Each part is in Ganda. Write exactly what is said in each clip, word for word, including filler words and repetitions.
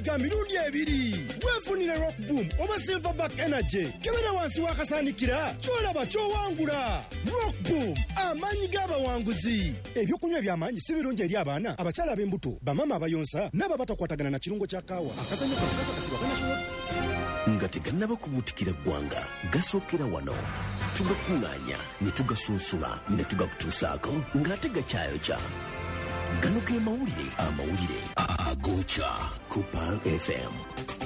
ga mirundi ebiri. Wefunire Rock Boom oba Silverback Energy. Kebera wansi wakasanikira. Cholaba chowangula. Rock Boom amanyi gaba wanguzi. Ebyokunywa ebyamanyi si birungi eri abaana, abachala b'embuto, bamama abayonsa, n'ababatakwatagana na kirungo kya kaawa. Akazanyo kakaka kasiba kana shwo. Ngati ganaba kubutikira gwanga gasokera wano tugakulanya ne tugasunsula ne tugakutusaako ngate gakyayo kya gano ke mawulire amawulire agocha ku Pearl F M.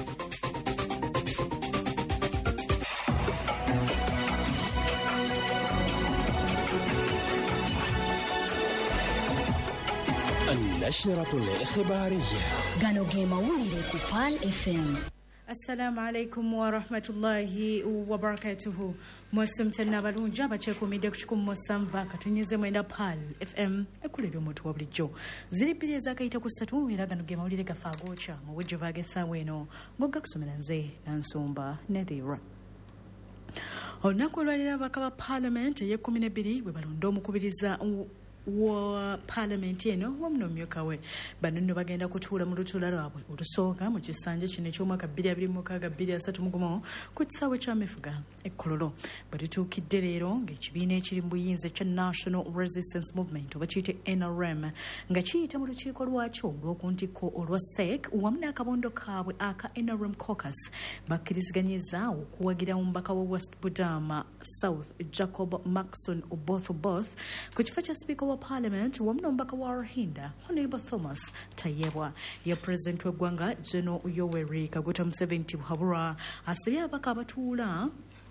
النشرة الإخبارية gano ke mawulire ku Pearl F M. Assalamu alaikum wa rahmatullahi wa barakatuhu. Mwasimtana balunja bachekumide kuchikumu mosamva katunyeze mwenda Pearl F M ekulele omuntu wa bulijjo. Zilipiri ezakayita kusatu era gano ge mawulire gafagocha mu bujjo bage saweno ngoga kusomera nze nansumba nedira. Olunaku olwalira abaka ba Parliament ye kumi n'ebiri bwe balonda omukubiriza wa Parliament eno wamno myuka we bano nno bagenda kutuula mu lutuula lwabwe olusooka mu kisanja kino eky'omwaka bbiri abiri mu mukaaga bbiri asatu mu gumu ku kisaawe kya Mefuga ekkololo bwe lituukidde leero ng'ekibiina ekiri mu buyinza ekya National Resistance Movement oba kiyite N R M nga kiyita mu lukiiko lwakyo olw'oku ntikko olwa S E C wamu n'akabondo kaabwe aka N R M Caucus bakkiriziganyizza okuwagira omubaka wa West Budama South Jacob Maxon Oboth Oboth ku kifo kya Speaker wa Parliament wamu n'omubaka wa Rohingya Honorable Thomas Tayebwa. Ya President w'eggwanga General Yoweri Kaguta Museveni Buhabura asabye abaka abatuula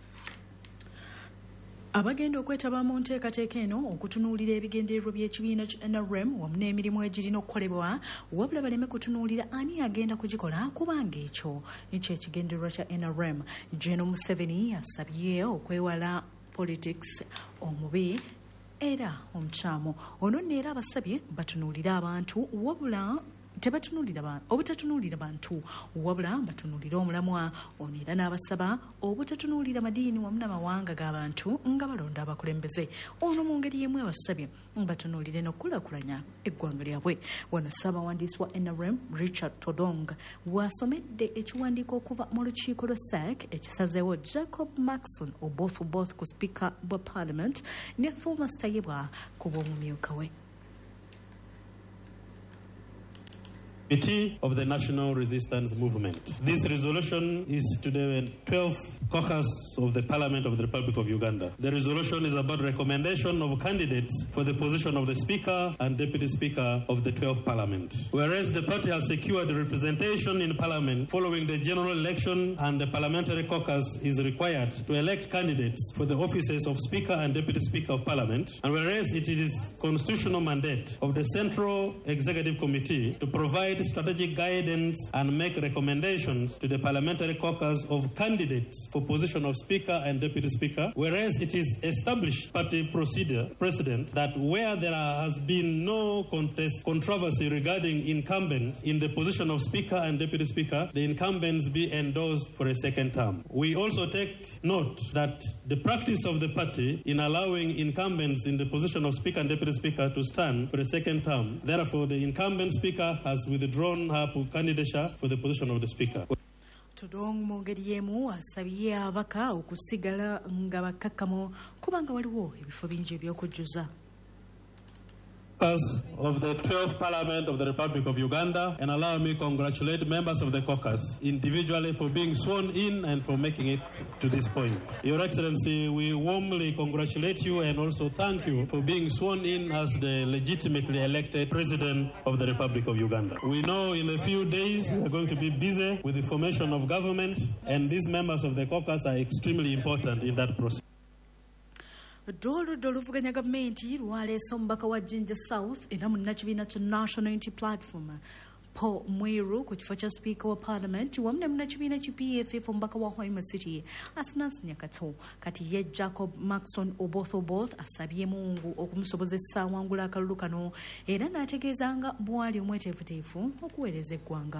abagenda okwetaba mu nteekateeka eno okutunuulira ebigendererwa by'ekibiina kya N R M wamu n'emirimu egirina okukolebwa wabula baleme kutunuulira ani agenda kugikola kubanga ekyo nikyo ekigendererwa kya N R M. General Museveni asabye okwewala politics omubi era omukyamu ono neera abasabye batunuulira abantu wabula tebatunulira ba obutatunulira bantu wabula batunulira omulamwa ono era n'abasaba obutatunulira madiini wamu n'amawanga g'abantu nga balonda abakulembeze ono mu ngeri y'emu abasabye batunulire n'okulakulanya eggwanga lyabwe. Wano ssaabawandiisi wa N R M Richard Todong wasomedde ekiwandiiko okuva mu lukiiko lwa S A C ekisazeewo Jacob Maxon Oboth Oboth ku Speaker bwa Parliament ne Thomas Tayebwa ku bw'omumyuka we. Committee of the National Resistance Movement. This resolution is to the twelfth caucus of the Parliament of the Republic of Uganda. The resolution is about recommendation of candidates for the position of the Speaker and Deputy Speaker of the twelfth Parliament. Whereas the party has secured representation in Parliament following the general election and the parliamentary caucus is required to elect candidates for the offices of Speaker and Deputy Speaker of Parliament, and whereas it is constitutional mandate of the Central Executive Committee to provide strategic guidance and make recommendations to the parliamentary caucus of candidates for position of Speaker and Deputy Speaker, whereas it is established party procedure precedent that where there has been no contest controversy regarding incumbents in the position of Speaker and Deputy Speaker, the incumbents be endorsed for a second term. We also take note that the practice of the party in allowing incumbents in the position of Speaker and Deputy Speaker to stand for a second term, therefore the incumbent Speaker has withdrawn drawn her candidature for the position of the Speaker. Todong mu ngeri y'emu asabye abaka okusigala nga bakkakkamu kubanga waliwo ebifo bingi eby'okujjuza. Caucus of the twelfth Parliament of the Republic of Uganda, and allow me to congratulate members of the caucus individually for being sworn in and for making it to this point. Your Excellency, we warmly congratulate you and also thank you for being sworn in as the legitimately elected President of the Republic of Uganda. We know in a few days we are going to be busy with the formation of government, and these members of the caucus are extremely important in that process. Dolo dolo vuganya gavumenti lwaleese omubaka wa Jinja South era mu nnakibiina kya National Unity Platform Paul Mwiru ku kifo kya Speaker wa Parliament wamu ne munnakibiina ki P F F omubaka wa Hoima City Asinasi Nyakato. Kati ye Jacob Maxon Oboth Oboth asabye Mungu okumusobozesa awangula akalulu kano era n'ategeezanga bwali omweteefuteefu okuweereza eggwanga.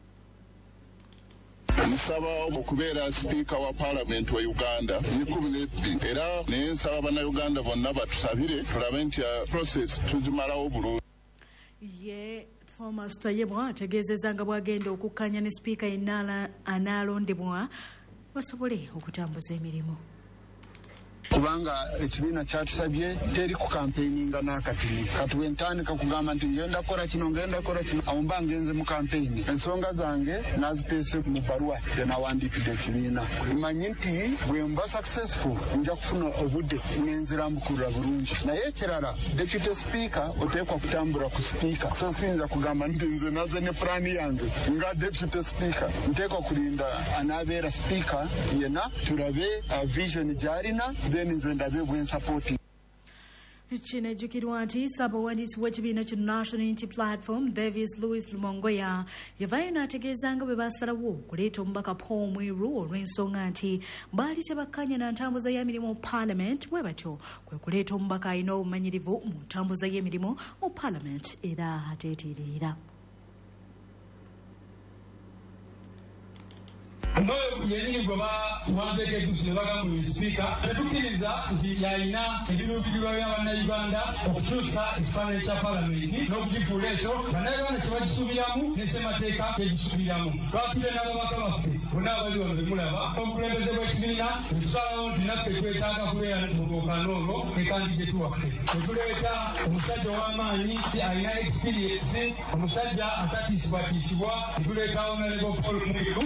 Nsaba okubeera Speaker wa Parliament wa Uganda n'ekumi n'ebbiri era ne nsaba bannayuganda bonna batusabire tulabe nti process tugimalawo bulungi. ye Thomas Tayebwa ategeezezza nga bw'agenda okukkanya ne sipiika yenna anaalondebwa basobole okutambuza emirimu. Kubanga ekibiina kyatusabye teri ku campaigninga n'akatini katuwe ntandika kugamba nti ngenda kora kino ngenda kora kino awo mba ngenze mu campaign. Ensonga zange naziteese mu bbaluwa gyenawandiikidde ekibiina. Mmanyi nti bwe mba successful nja kufuna obudde ngenzira mbukulira bulungi, naye ekirala deputy speaker oteekwa kutambula ku speaker, so siyinza kugamba nti nze naze ne pulaani yange nga deputy speaker. Nteekwa kulinda anaabeera speaker yenna tulabe uh, vision gy'alina then nze ndabe bwe nsapoti. Kinejjukirwa nti ssaabawandiisi w'ekibiina kino National Unity Platform Davis Louis Lumongoya yavaayo n'ategeeza nga bwe baasalawo okuleeta omubaka Paul Mwiru olw'ensonga nti baali tebakkanya na ntambuza y'emirimu mu Parliament, bwe batyo kwe kuleeta omubaka alina obumanyirivu mu ntambuza y'emirimu mu Parliament era ateeteerera. Mwe yenini gwe bawanzeeko etusi ne bagamba buli sipiika tetukkiriza nti yalina ebiruubirirwa by'Abannayuganda okukyusa ekifaananyi kya Paalamenti n'okugifuula ekyo Bannayuganda kye bakisuubiramu ne ssemateeka kyegisuubiramu. Twatule n'ababaka baffe bonna abali wano bemulaba omukulembeze bw'ekibiina netusalawo nti naffe twetaaga kubeera mu lwokaano olwo ekandidate waffe. Netuleeta omusajja ow'amaanyi alina experience, omusajja atatiisibwatiisibwa. Netuleeta Honorable Paul Mwiru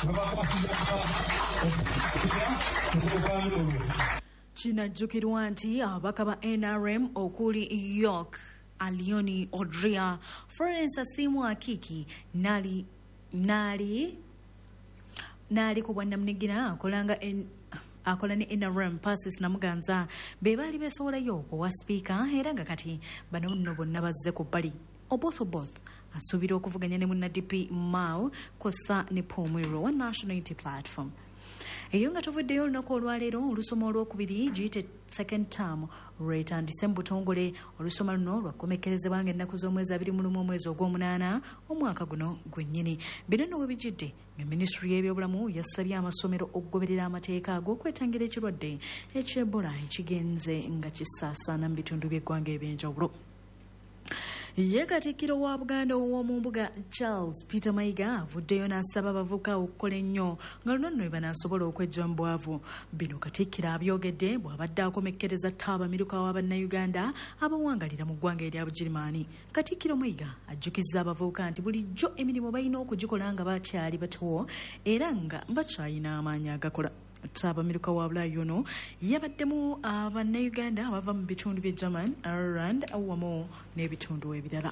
kinajjukirwa nti ababaka ba N R M okuli York Alioni Odria, Florence Asimu Akiki nali nali nali ku bwannamunigina akolanga en akola ne N R M Passes Namuganza be baali beesowolayo okuwa sipiika era nga kati bano nno bonna bazze ku bbali. Oboth Oboth asuubira okuvuganya ne munna D P Mao kw'ossa ne Paul Mwiru wa National Unity Platform. Eyo nga tuvuddeyo olunaku olwaleero olusoma olwokubiri giyite second term lwetandise mu butongole. Olusoma luno lwakomekkerezebwa ng'ennaku z'omwezi abiri mu lumu omwezi ogw'omunaana omwaka guno gwennyini. Bino nno we bijjidde nga minisitule y'ebyobulamu yassabye amasomero okugoberera amateeka ag'okwetangira ekirwadde eky'Ebola ekigenze nga kisaasaana mu bitundu by'eggwanga eby'enjawulo. Ye Katikkiro wa Buganda ow'omu mbuga Charles Peter Mayiga avuddeyo n'asaba abavubuka okukola ennyo nga luno nno banaasobola okwejja mu bwavu. Bino Katikkiro abyogedde bw'abadde akomekkereza Taabamiruka wa Bannayuganda abawangalira mu ggwanga erya Bugirimaani. Katikkiro Mayiga ajjukizza abavubuka nti bulijjo emirimu balina okugikola nga bakyali bato era nga bakyalina amaanyi agakola. Taabamiruka wa Bulaaya ono yabaddemu Abannayuganda abava mu bitundu bya German, Ireland awamu n'ebitundu ebirala.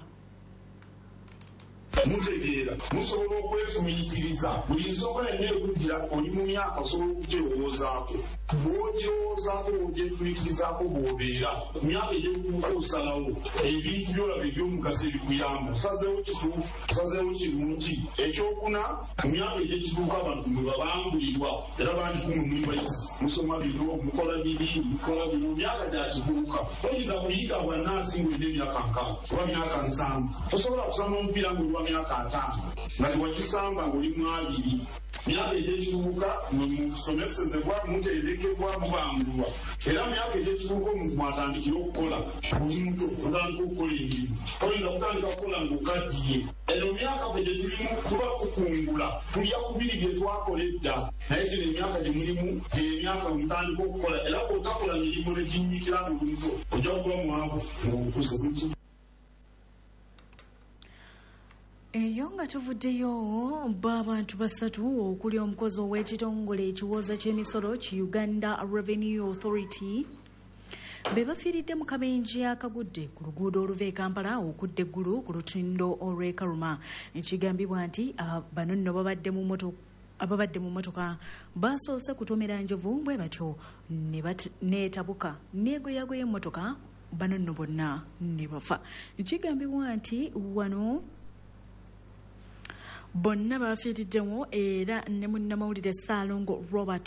Mutegeera musobola okwefumiitiriza buli nsonga yenna ekujjira oli mu myaka osobola okugirowoozaako. Bw'ogirowoozaako bw'ogyefumiitirizaako bw'obeera ku myaka egy'okubuuka osalawo ebintu by'olaba eby'omugaso ebikuyamba osazeewo kituufu osazeewo kirungi. Ekyokuna ku myaka egy'ekituuka abantu mwe babangulirwa era bangi kumwe muli bayizi musoma bino mukola bibi mukola bino mu myaka gya kivubuka. Oyinza kuyiga bwannaasi ng'olina emyaka nkaaga oba myaka nsanvu. Osobola kusamba omupiira ng'olwa myaka ataano nga tewagisamba ng'oli mu abiri. Myaka egy'ekivubuka musomesezebwa mutendekebwa mubangulwa era myaka egy'ekivubuka omuntu mwatandikira okukola oli muto otandika okukola emirimu. Oyinza kutandika kukola ng'okaddiye. Eno myaka ffe gye tulimu tuba tukungula tulya ku biri bye twakola edda naye gino emyaka gye mulimu gy'emyaka mutandika okukola era bw'otakola mirimu ne ginnyikira ng'oli muto ojja kuba mwavu ng'okuze buki. Eyo nga tuvuddeyo b'abantu basatu okuli omukozi ow'ekitongole ekiwooza ky'emisolo ki Uganda Revenue Authority be bafiiridde mu kabenje akagudde ku luguudo oluva e Kampala okudda eggulu ku lutindo olw'e Karuma. Ekigambibwa nti bano nno babadde mu moto ababadde mu motoka basoose kutomera njovu bwe batyo neetabuka neegoyagoya emmotoka bano nno bonna ne bafa. Ekigambibwa nti wano bonna bafiiriddemu era ne munnamawulire Ssaalongo Robert